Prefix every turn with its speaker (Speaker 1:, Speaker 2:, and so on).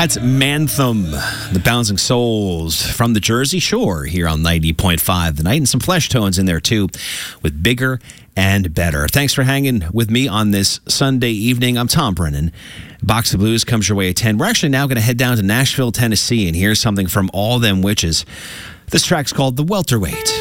Speaker 1: That's Manthem, the Bouncing Souls from the Jersey Shore here on 90.5 The Night, and some Flesh Tones in there too with Bigger and Better. Thanks for hanging with me on this Sunday evening. I'm Tom Brennan. Box of Blues comes your way at 10. We're actually now going to head down to Nashville, Tennessee, and hear something from All Them Witches. This track's called The Welterweight.